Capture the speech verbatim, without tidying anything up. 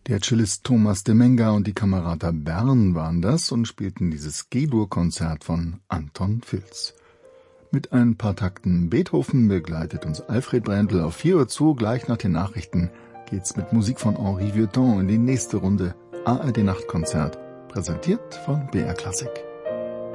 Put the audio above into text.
Der Cellist Thomas de Menga und die Camerata Bern waren das und spielten dieses G-Dur-Konzert von Anton Vils. Mit ein paar Takten Beethoven begleitet uns Alfred Brendel auf vier Uhr zu. Gleich nach den Nachrichten geht's mit Musik von Henri Vieuxtemps in die nächste Runde A R D Nachtkonzert, präsentiert von B R Klassik.